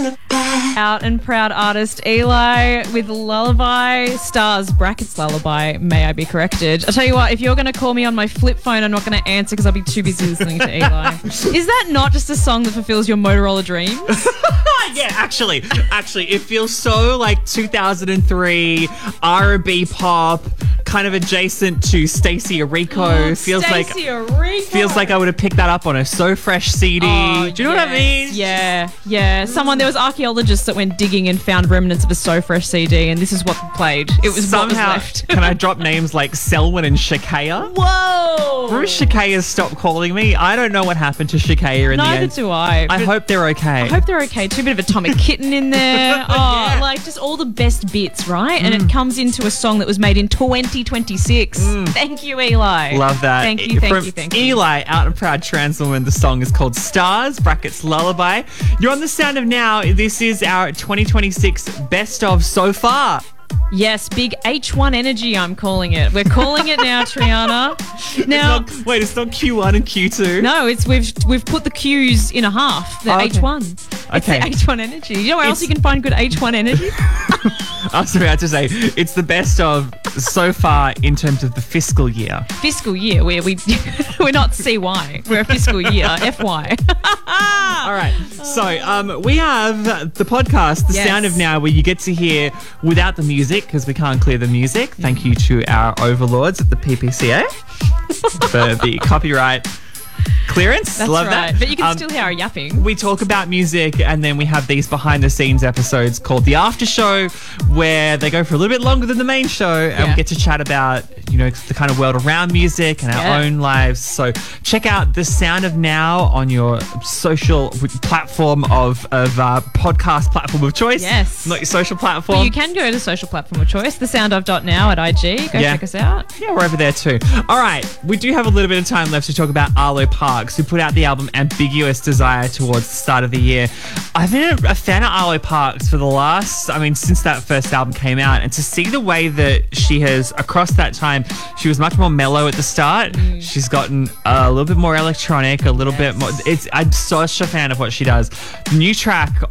Out and proud artist Eli with Lullaby, stars brackets lullaby, may I be corrected. I'll tell you what, if you're going to call me on my flip phone, I'm not going to answer because I'll be too busy listening to Eli. Is that not just a song that fulfills your Motorola dreams? Yeah, actually, it feels so like 2003 R&B pop, kind of adjacent to Stacey Aurico. Feels like I would have picked that up on a So Fresh CD. Do you know what I mean? Yeah. There was archaeologists that went digging and found remnants of a So Fresh CD, and this is what played. It was somehow. What was left. Can I drop names like Selwyn and Shakaya? Whoa! Remember Shakaya stopped calling me? I don't know what happened to Shakaya in the end. Neither do I. I hope they're okay. I hope they're okay too. A bit of Atomic Kitten in there. Oh, like just all the best bits, right? And it comes into a song that was made in 2026. Thank you, Eli. Love that. Thank you. Eli, Out and Proud Trans Woman. The song is called Stars, brackets Lullaby. You're on The Sound of Now. This is our 2026 best of so far. Yes, big H1 energy, I'm calling it. We're calling it now, Triana. Now, it's not Q1 and Q2. No, we've put the Qs in a half. The H1. Okay. It's the H1 energy. You know where else you can find good H1 energy? I was about to say, it's the best of so far in terms of the fiscal year. Fiscal year, we're not CY. We're a fiscal year, FY. All right. So we have the podcast, The Sound of Now, where you get to hear without the music, because we can't clear the music. Thank you to our overlords at the PPCA for the copyright clearance. That's Love right. that. But you can still hear our yapping. We talk about music, and then we have these behind the scenes episodes called The After Show, where they go for a little bit longer than the main show, and we get to chat about, the kind of world around music and our own lives. So check out The Sound of Now on your social platform of podcast platform of choice. Yes. Not your social platform. But you can go to social platform of choice, thesoundof.now at IG. Go check us out. Yeah, we're over there too. All right. We do have a little bit of time left to talk about Arlo Parks, who put out the album Ambiguous Desire towards the start of the year. I've been a fan of Arlo Parks since that first album came out, and to see the way that she has, across that time, she was much more mellow at the start. She's gotten a little bit more electronic, a little bit more. I'm such a fan of what she does. The new track